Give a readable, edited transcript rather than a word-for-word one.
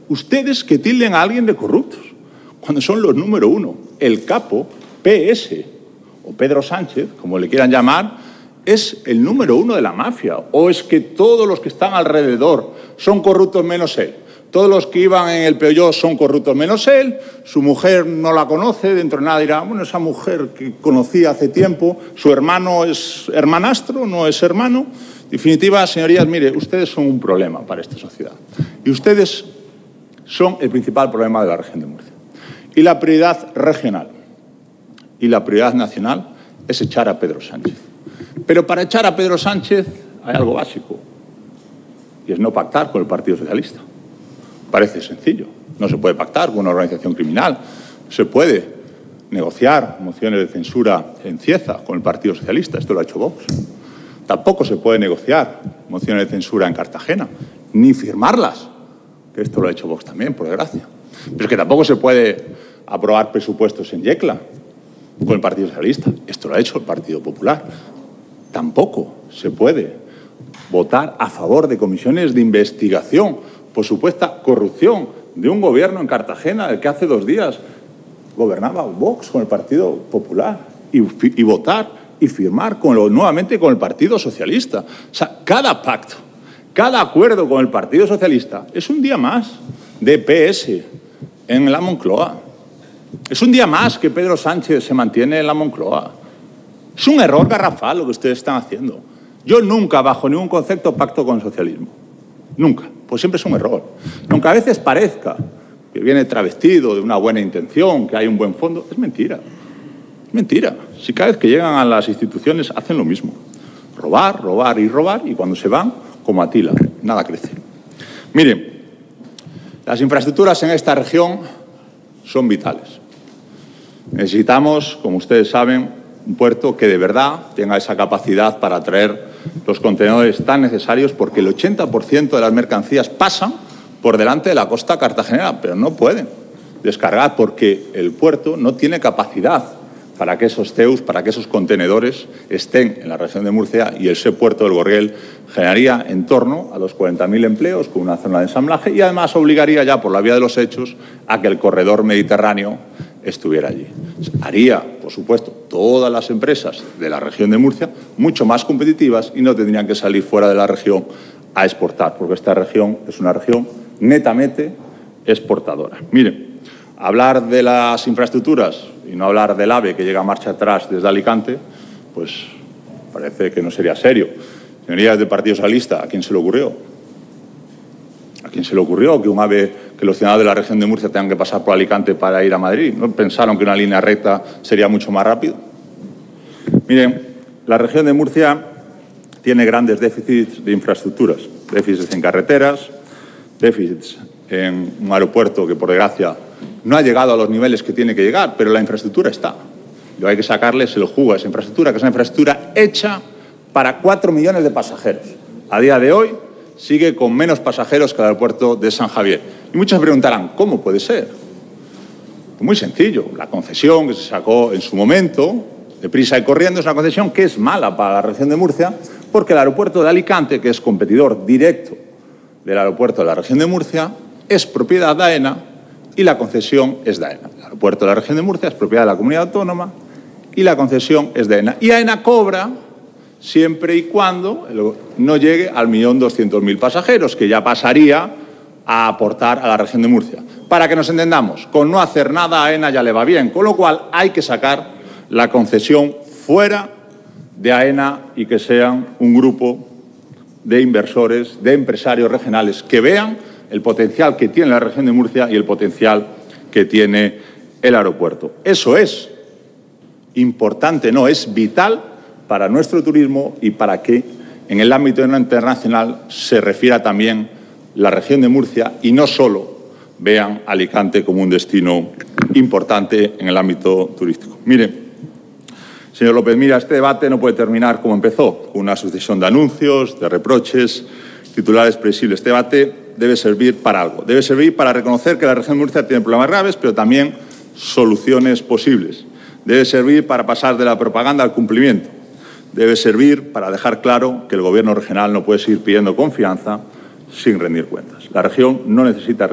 Ustedes que tilden a alguien de corruptos, cuando son los número uno. El capo, PS, o Pedro Sánchez, como le quieran llamar, es el número uno de la mafia. ¿O es que todos los que están alrededor son corruptos menos él? Todos los que iban en el Peugeot son corruptos menos él, su mujer no la conoce, dentro de nada dirá, bueno, esa mujer que conocí hace tiempo, su hermano es hermanastro, no es hermano. En definitiva, señorías, mire, ustedes son un problema para esta sociedad. Y ustedes son el principal problema de la región de Murcia. Y la prioridad regional y la prioridad nacional es echar a Pedro Sánchez. Pero para echar a Pedro Sánchez hay algo básico, y es no pactar con el Partido Socialista. Parece sencillo. No se puede pactar con una organización criminal. Se puede negociar mociones de censura en Cieza con el Partido Socialista. Esto lo ha hecho Vox. Tampoco se puede negociar mociones de censura en Cartagena, ni firmarlas. Esto lo ha hecho Vox también, por desgracia. Pero es que tampoco se puede aprobar presupuestos en Yecla con el Partido Socialista. Esto lo ha hecho el Partido Popular. Tampoco se puede votar a favor de comisiones de investigación por supuesta corrupción de un gobierno en Cartagena, el que hace 2 días gobernaba Vox con el Partido Popular, y votar y firmar nuevamente con el Partido Socialista. O sea, cada pacto, cada acuerdo con el Partido Socialista es un día más de PS en la Moncloa. Es un día más que Pedro Sánchez se mantiene en la Moncloa. Es un error garrafal lo que ustedes están haciendo. Yo nunca, bajo ningún concepto, pacto con el socialismo. Nunca. Pues siempre es un error. Aunque a veces parezca que viene travestido de una buena intención, que hay un buen fondo, es mentira. Es mentira. Si cada vez que llegan a las instituciones hacen lo mismo. Robar, robar y robar, y cuando se van, como Atila, nada crece. Miren, las infraestructuras en esta región son vitales. Necesitamos, como ustedes saben, un puerto que de verdad tenga esa capacidad para traer los contenedores tan necesarios, porque el 80% de las mercancías pasan por delante de la costa cartagenera, pero no pueden descargar porque el puerto no tiene capacidad para que esos CEUs, para que esos contenedores estén en la región de Murcia, y ese puerto del Gorriel generaría en torno a los 40.000 empleos con una zona de ensamblaje, y además obligaría ya por la vía de los hechos a que el corredor mediterráneo estuviera allí. Haría, por supuesto, todas las empresas de la región de Murcia mucho más competitivas y no tendrían que salir fuera de la región a exportar, porque esta región es una región netamente exportadora. Miren, hablar de las infraestructuras y no hablar del AVE que llega a marcha atrás desde Alicante, pues parece que no sería serio. Señorías del Partido Socialista, ¿a quién se le ocurrió? ¿A quién se le ocurrió que un AVE, que los ciudadanos de la región de Murcia tengan que pasar por Alicante para ir a Madrid? ¿No pensaron que una línea recta sería mucho más rápido? Miren, la región de Murcia tiene grandes déficits de infraestructuras, déficits en carreteras, déficits en un aeropuerto que, por desgracia, no ha llegado a los niveles que tiene que llegar, pero la infraestructura está. Y hay que sacarles el jugo a esa infraestructura, que es una infraestructura hecha para 4 millones de pasajeros. A día de hoy sigue con menos pasajeros que el aeropuerto de San Javier. Y muchos se preguntarán, ¿cómo puede ser? Pues muy sencillo. La concesión que se sacó en su momento, deprisa y corriendo, es una concesión que es mala para la región de Murcia, porque el aeropuerto de Alicante, que es competidor directo del aeropuerto de la región de Murcia, es propiedad de AENA y la concesión es de AENA. El aeropuerto de la región de Murcia es propiedad de la comunidad autónoma y la concesión es de AENA. Y AENA cobra siempre y cuando no llegue al 1.200.000 pasajeros, que ya pasaría a aportar a la región de Murcia. Para que nos entendamos, con no hacer nada a AENA ya le va bien, con lo cual hay que sacar la concesión fuera de AENA y que sean un grupo de inversores, de empresarios regionales que vean el potencial que tiene la región de Murcia y el potencial que tiene el aeropuerto. Eso es importante, no, es vital para nuestro turismo y para que en el ámbito internacional se refiera también la región de Murcia y no solo vean Alicante como un destino importante en el ámbito turístico. Mire, señor López, mira, este debate no puede terminar como empezó, con una sucesión de anuncios, de reproches, titulares previsibles. Este debate debe servir para algo. Debe servir para reconocer que la región de Murcia tiene problemas graves, pero también soluciones posibles. Debe servir para pasar de la propaganda al cumplimiento. Debe servir para dejar claro que el Gobierno regional no puede seguir pidiendo confianza sin rendir cuentas. La región no necesita